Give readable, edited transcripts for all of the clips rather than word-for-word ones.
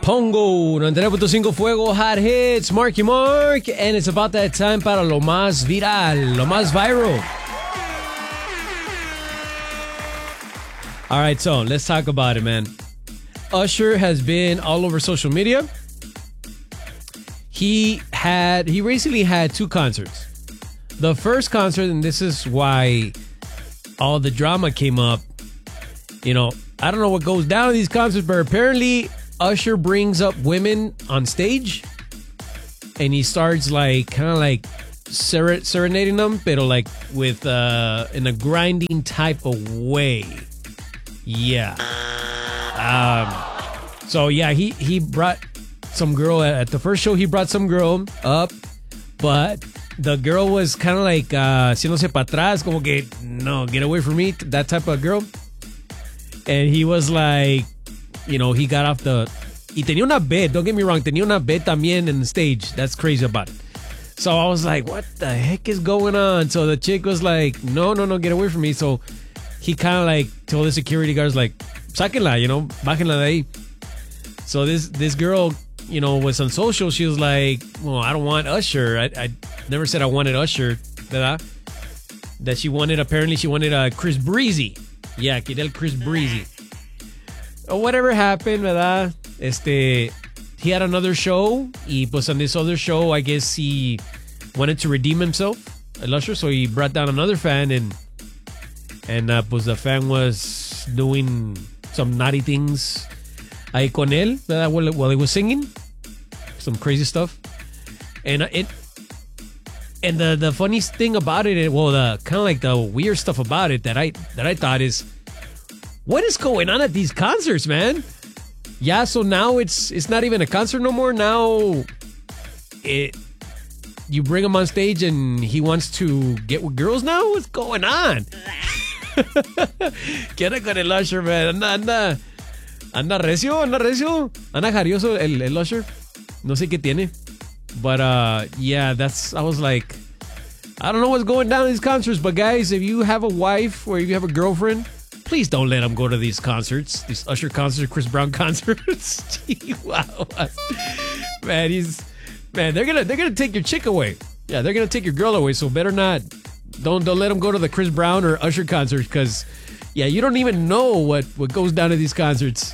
Pongo 99.5 Fuego Hot Hits, Marky Mark, and it's about that time para lo más viral, lo más viral. All right, so let's talk about it, man. Usher has been all over social media. He recently had two concerts. The first concert, and this is why all the drama came up. You know, I don't know what goes down in these concerts, but apparently Usher brings up women on stage and he starts like kind of like serenading them, pero like with in a grinding type of way. Yeah. So yeah, he brought some girl at the first show. He brought some girl up, but the girl was kind of like haciéndose para atrás, como que no, get away from me, that type of girl. And he was like, you know, he got off the... Y tenía una bed, don't get me wrong, tenía una bed también in the stage. That's crazy about it. So I was like, what the heck is going on? So the chick was like, no, get away from me. So he kind of like told the security guards like, sáquenla, you know, bájenla de ahí. So this girl, you know, was on social. She was like, well, I don't want Usher. I never said I wanted Usher, ¿verdad? That she wanted, apparently she wanted Chris Breezy. Yeah, quería el Chris Breezy. Or whatever happened, ¿verdad? He had another show. Y pues on this other show, I guess he wanted to redeem himself, el Usher. So he brought down another fan and pues the fan was doing some naughty things ahí con él, ¿verdad? While he was singing. Some crazy stuff. And the funniest thing about it, well, the kind of like the weird stuff about it that I thought is, what is going on at these concerts, man? Yeah, so now it's not even a concert no more. Now you bring him on stage and he wants to get with girls now? What's going on? Quiere con el Usher, man. Anda recio. Anda jarioso el Usher. No sé qué tiene. But yeah, I was like, I don't know what's going down in these concerts, but guys, if you have a wife or if you have a girlfriend, please don't let them go to these concerts, these Usher concerts, Chris Brown concerts. Wow. Man, they're gonna take your chick away. Yeah, they're gonna take your girl away, so better not. Don't let them go to the Chris Brown or Usher concerts, because yeah, you don't even know what goes down at these concerts.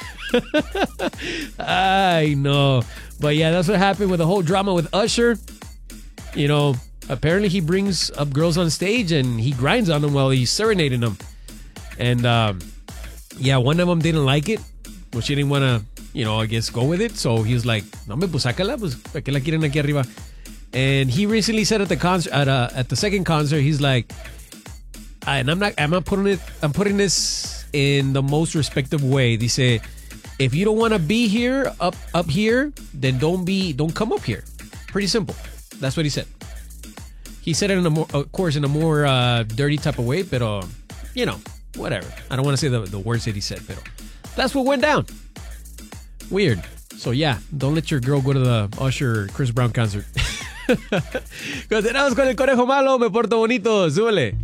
I know. But yeah, that's what happened with the whole drama with Usher. You know, apparently he brings up girls on stage and he grinds on them while he's serenading them. And yeah, one of them didn't like it. Well, she didn't want to, you know, I guess go with it. So he was like, no me, pues sácala, pues, ¿para qué la quieren aquí arriba? And he recently said at the concert, at the second concert, he's like, and I'm putting this in the most respectful way. Dice, if you don't want to be here, up here, then don't come up here. Pretty simple. That's what he said. He said it in a more dirty type of way, but you know, whatever. I don't want to say the words that he said, but that's what went down. Weird. So yeah, don't let your girl go to the Usher Chris Brown concert. Continuamos con el Conejo Malo, me porto bonito, súbele.